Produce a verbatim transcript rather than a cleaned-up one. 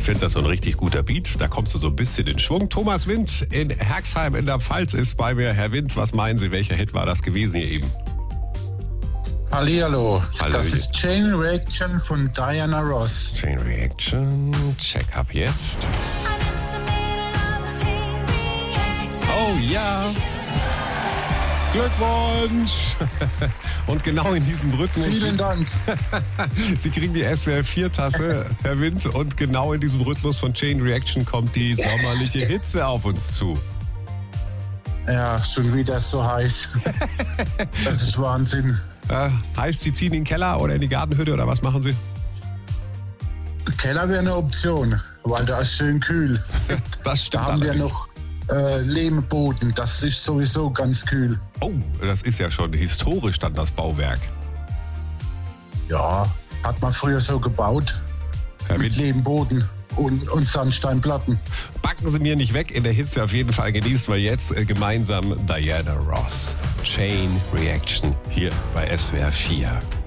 finde das so ein richtig guter Beat. Da kommst du so ein bisschen in Schwung. Thomas Wind in Herxheim in der Pfalz ist bei mir. Herr Wind, was meinen Sie, welcher Hit war das gewesen hier eben? Hallihallo, Hallo. das ist Chain Reaction von Diana Ross. Chain Reaction, check up jetzt. Oh ja, Glückwunsch! Und genau in diesem Rhythmus. Vielen Dank. Sie kriegen die S W R vier Tasse, Herr Wind, und genau in diesem Rhythmus von Chain Reaction kommt die sommerliche Hitze auf uns zu. Ja, schon wieder so heiß. Das ist Wahnsinn. Äh, heißt, Sie ziehen in den Keller oder in die Gartenhütte oder was machen Sie? Keller wäre eine Option, weil da ist schön kühl. Das stimmt. Da haben wir allerdings noch äh, Lehmboden, das ist sowieso ganz kühl. Oh, das ist ja schon historisch dann das Bauwerk. Ja, hat man früher so gebaut. Herr Mit Wind, Lehmboden und, und Sandsteinplatten. backen Sie mir nicht weg. In der Hitze auf jeden Fall genießen wir jetzt äh, gemeinsam Diana Ross. Chain Reaction hier bei S W R vier.